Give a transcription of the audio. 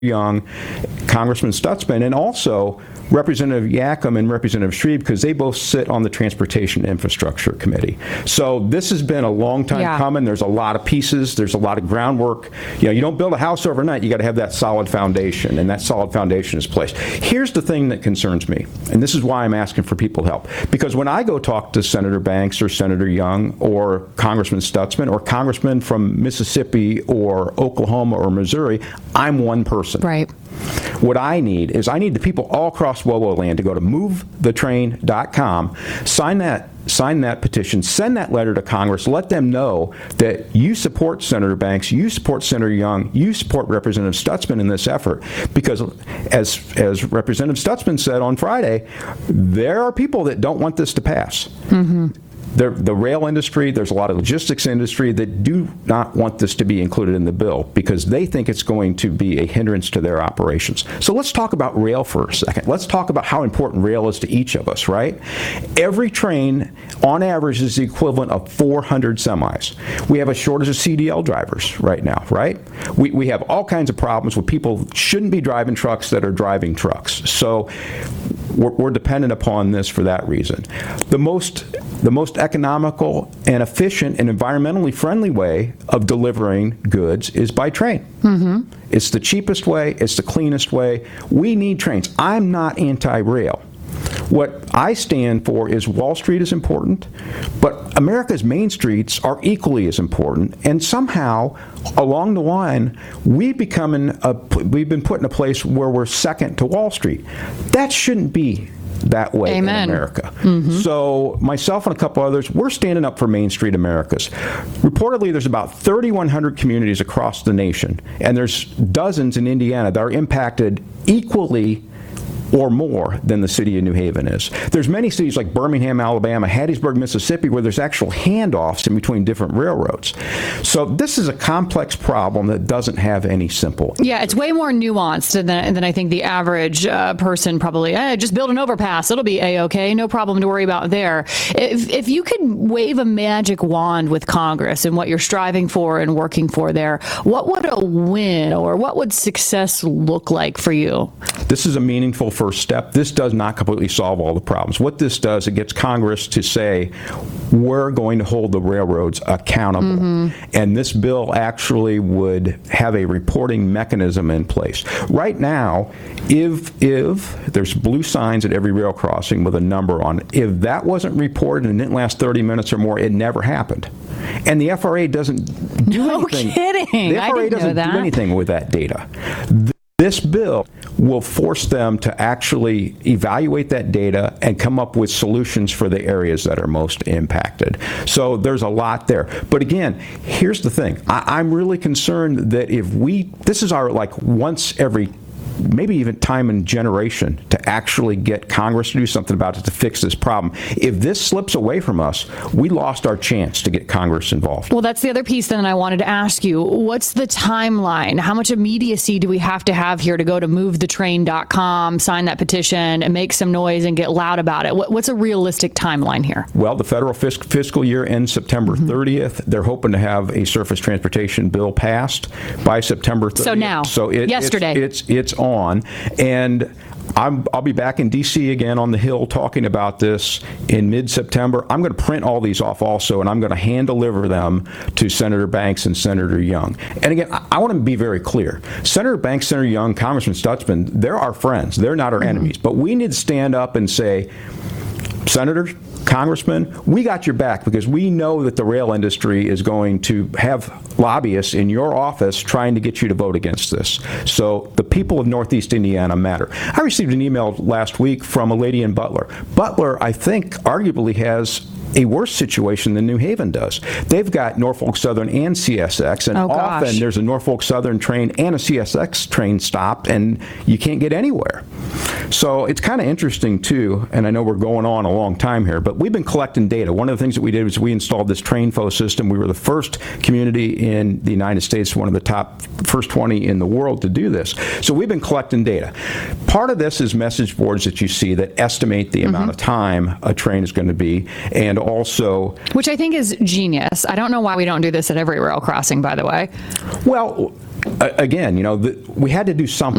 Young, Congressman Stutzman, and also Representative Yackham and Representative Shreve, because they both sit on the Transportation Infrastructure Committee. So this has been a long time coming. There's a lot of pieces. There's a lot of groundwork. You don't build a house overnight. You got to have that solid foundation, and that solid foundation is placed. Here's the thing that concerns me, and this is why I'm asking for people's help. Because when I go talk to Senator Banks or Senator Young or Congressman Stutzman or Congressman from Mississippi or Oklahoma or Missouri, I'm one person. Right. What I need is the people all across WOWO land to go to movethetrain.com, sign that petition, send that letter to Congress, let them know that you support Senator Banks, you support Senator Young, you support Representative Stutzman in this effort. Because as Representative Stutzman said on Friday, there are people that don't want this to pass. Mm-hmm. The rail industry, there's a lot of logistics industry that do not want this to be included in the bill because they think it's going to be a hindrance to their operations. So let's talk about rail for a second. Let's talk about how important rail is to each of us, right? Every train, on average, is the equivalent of 400 semis. We have a shortage of CDL drivers right now, right? We have all kinds of problems with people shouldn't be driving trucks that are driving trucks. So we're dependent upon this for that reason. The most economical and efficient and environmentally friendly way of delivering goods is by train. Mm-hmm. It's the cheapest way. It's the cleanest way. We need trains. I'm not anti-rail. What I stand for is Wall Street is important, but America's main streets are equally as important. And somehow, along the line, we've been put in a place where we're second to Wall Street. That shouldn't be that way in America. Mm-hmm. So myself and a couple others, we're standing up for Main Street Americas. Reportedly, there's about 3,100 communities across the nation, and there's dozens in Indiana that are impacted equally or more than the city of New Haven is. There's many cities like Birmingham, Alabama, Hattiesburg, Mississippi, where there's actual handoffs in between different railroads. So this is a complex problem that doesn't have any simple. Yeah, it's way more nuanced than I think the average person probably, just build an overpass, it'll be A-okay, no problem to worry about there. If you could wave a magic wand with Congress and what you're striving for and working for there, what would a win or what would success look like for you? This is a meaningful first step. This does not completely solve all the problems. What this does, it gets Congress to say, we're going to hold the railroads accountable. Mm-hmm. And this bill actually would have a reporting mechanism in place. Right now, if there's blue signs at every rail crossing with a number on it, if that wasn't reported and didn't last 30 minutes or more, it never happened. And the FRA doesn't do anything. No kidding. The FRA doesn't do anything with that data. This bill will force them to actually evaluate that data and come up with solutions for the areas that are most impacted. So there's a lot there. But again, here's the thing. I'm really concerned that this is our once every maybe even time and generation to actually get Congress to do something about it to fix this problem. If this slips away from us, we lost our chance to get Congress involved. Well, that's the other piece then I wanted to ask you. What's the timeline? How much immediacy do we have to have here to go to movethetrain.com, sign that petition, and make some noise and get loud about it? What's a realistic timeline here? Well, the federal fiscal year ends September 30th. They're hoping to have a surface transportation bill passed by September 30th. So now, yesterday. It's on. And I'll be back in D.C. again on the Hill talking about this in mid-September. I'm going to print all these off also, and I'm going to hand-deliver them to Senator Banks and Senator Young. And again, I want to be very clear. Senator Banks, Senator Young, Congressman Stutzman, they're our friends. They're not our enemies. But we need to stand up and say, Senators, Congressman, we got your back because we know that the rail industry is going to have lobbyists in your office trying to get you to vote against this. So the people of Northeast Indiana matter. I received an email last week from a lady in Butler. Butler, I think, arguably has a worse situation than New Haven does. They've got Norfolk Southern and CSX, and often there's a Norfolk Southern train and a CSX train stopped, and you can't get anywhere. So it's kind of interesting, too, and I know we're going on a long time here, but we've been collecting data. One of the things that we did was we installed this TrainFo system. We were the first community in the United States, one of the top first 20 in the world to do this. So we've been collecting data. Part of this is message boards that you see that estimate the amount of time a train is going to be, and also... Which I think is genius. I don't know why we don't do this at every rail crossing, by the way. Well, again, we had to do something.